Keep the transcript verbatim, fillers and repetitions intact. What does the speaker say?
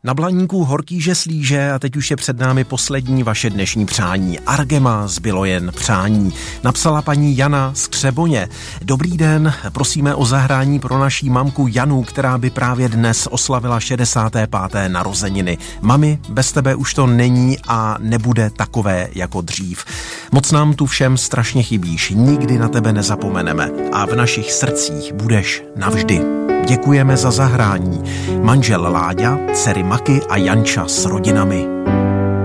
Na Blaníku horký že slíže a teď už je před námi poslední vaše dnešní přání. Argema zbylo jen přání. Napsala paní Jana z Křeboně. Dobrý den, prosíme o zahrání pro naší mamku Janu, která by právě dnes oslavila šedesáté páté narozeniny. Mami, bez tebe už to není a nebude takové jako dřív. Moc nám tu všem strašně chybíš, nikdy na tebe nezapomeneme a v našich srdcích budeš navždy. Děkujeme za zahrání. Manžel Láďa, dcery Maky a Janča s rodinami.